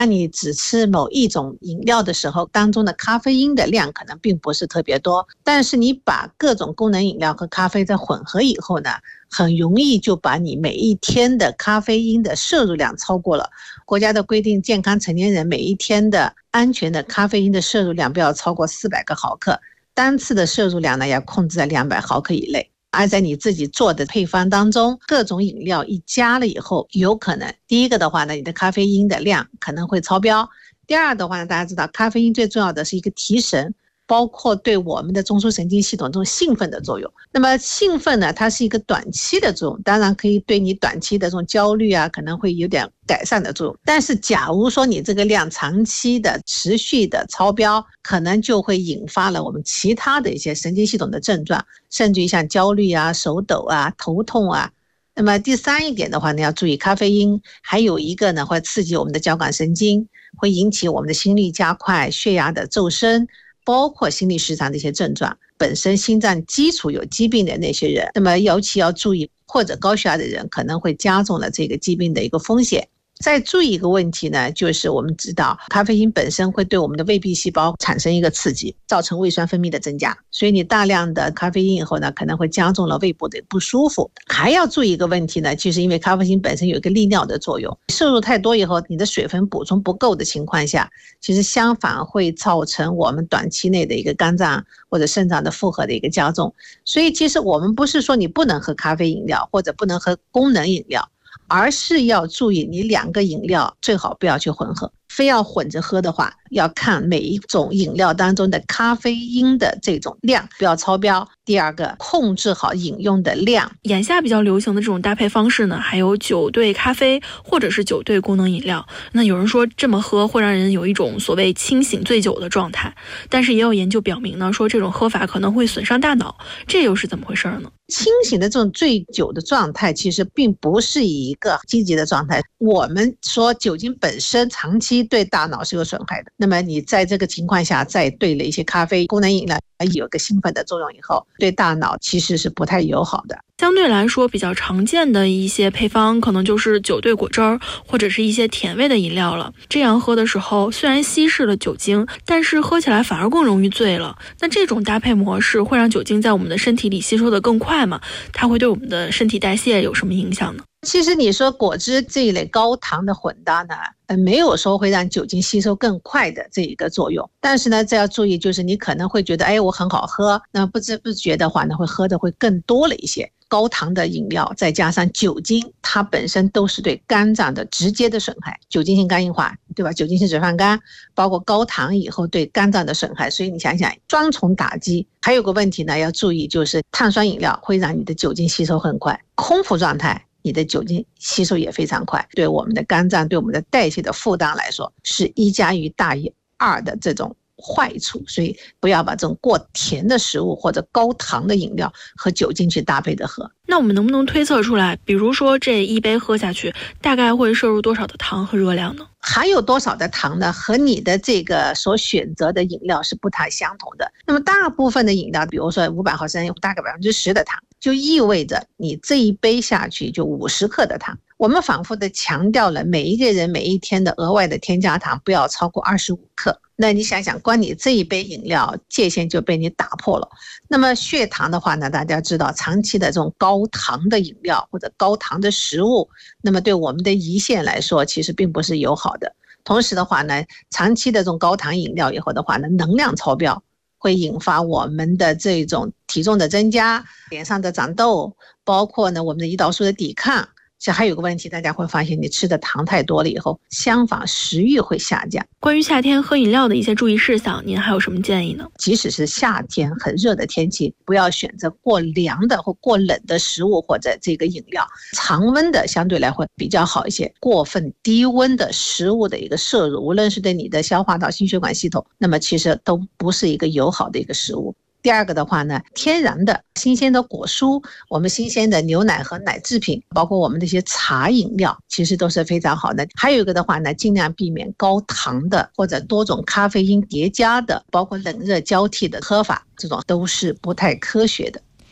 那你只吃某一种饮料的时候，当中的咖啡因的量可能并不是特别多，但是你把各种功能饮料和咖啡在混合以后呢，很容易就把你每一天的咖啡因的摄入量超过了。国家的规定，健康成年人每一天的安全的咖啡因的摄入量不要超过400个毫克，单次的摄入量呢要控制在200毫克以内。而在你自己做的配方当中，各种饮料一加了以后，有可能第一个的话呢，你的咖啡因的量可能会超标。第二的话呢，大家知道咖啡因最重要的是一个提神，包括对我们的中枢神经系统这种兴奋的作用。那么兴奋呢，它是一个短期的作用，当然可以对你短期的这种焦虑啊，可能会有点改善的作用。但是假如说你这个量长期的持续的超标，可能就会引发了我们其他的一些神经系统的症状，甚至于像焦虑啊、手抖啊、头痛啊。那么第三一点的话呢，要注意咖啡因还有一个呢，会刺激我们的交感神经，会引起我们的心率加快、血压的骤升，包括心律失常的一些症状。本身心脏基础有疾病的那些人，那么尤其要注意，或者高血压的人可能会加重了这个疾病的一个风险。再注意一个问题呢，就是我们知道咖啡因本身会对我们的胃壁细胞产生一个刺激，造成胃酸分泌的增加，所以你大量的咖啡因以后呢，可能会加重了胃部的不舒服。还要注意一个问题呢，就是因为咖啡因本身有一个利尿的作用，摄入太多以后，你的水分补充不够的情况下，其实相反会造成我们短期内的一个肝脏或者肾脏的负荷的一个加重。所以其实我们不是说你不能喝咖啡饮料或者不能喝功能饮料，而是要注意你2个饮料最好不要去混合，非要混着喝的话，要看每一种饮料当中的咖啡因的这种量不要超标。第二个，控制好饮用的量。 眼下比较流行的这种搭配方式呢，还有酒兑咖啡或者是酒兑功能饮料。那有人说这么喝会让人有一种所谓清醒醉酒的状态，但是也有研究表明呢，说这种喝法可能会损伤大脑，这又是怎么回事呢？ 清醒的这种醉酒的状态其实并不是一个积极的状态。我们说酒精本身长期对大脑是有损害的，那么你在这个情况下再兑了一些咖啡功能饮料，有个兴奋的作用以后，对大脑其实是不太友好的。 相对来说比较常见的一些配方可能就是酒兑果汁儿或者是一些甜味的饮料了。这样喝的时候虽然稀释了酒精，但是喝起来反而更容易醉了。那这种搭配模式会让酒精在我们的身体里吸收的更快吗？它会对我们的身体代谢有什么影响呢？ 其实你说果汁这一类高糖的混搭呢，没有说会让酒精吸收更快的这一个作用。但是呢，这要注意，就是你可能会觉得，我很好喝，那不知不觉的话呢，会喝的会更多了一些。高糖的饮料再加上酒精，它本身都是对肝脏的直接的损害，酒精性肝硬化，对吧？酒精性脂肪肝，包括高糖以后对肝脏的损害，所以你想想双重打击。还有个问题呢，要注意，就是碳酸饮料会让你的酒精吸收很快，空腹状态你的酒精吸收也非常快，对我们的肝脏对我们的代谢的负担来说是1+于大于2的这种坏处。所以不要把这种过甜的食物或者高糖的饮料和酒精去搭配的喝。 那我们能不能推测出来，比如说这一杯喝下去大概会摄入多少的糖和热量呢？ 含有多少的糖呢，和你的这个所选择的饮料是不太相同的。那么大部分的饮料，比如说500毫升大概10%的糖，就意味着你这一杯下去就50克的糖。我们反复的强调了每一个人每一天的额外的添加糖不要超过25克。那你想想，光你这一杯饮料界限就被你打破了。那么血糖的话呢，大家知道长期的这种高糖的饮料或者高糖的食物，那么对我们的胰腺来说其实并不是友好的。同时的话呢，长期的这种高糖饮料以后的话呢，能量超标会引发我们的这种体重的增加，脸上的长痘，包括呢我们的胰岛素的抵抗。这还有个问题，大家会发现你吃的糖太多了以后，相反食欲会下降。 关于夏天喝饮料的一些注意事项，您还有什么建议呢？ 即使是夏天很热的天气，不要选择过凉的或过冷的食物或者这个饮料，常温的相对来会比较好一些。过分低温的食物的一个摄入，无论是对你的消化道、心血管系统，那么其实都不是一个友好的一个食物。第二个的话呢，天然的新鲜的果蔬，我们新鲜的牛奶和奶制品，包括我们这些茶饮料，其实都是非常好的。还有一个的话呢，尽量避免高糖的或者多种咖啡因叠加的，包括冷热交替的喝法，这种都是不太科学的。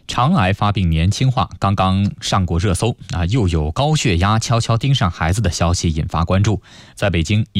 肠癌发病年轻化刚刚上过热搜又有高血压悄悄盯上孩子的消息引发关注。在北京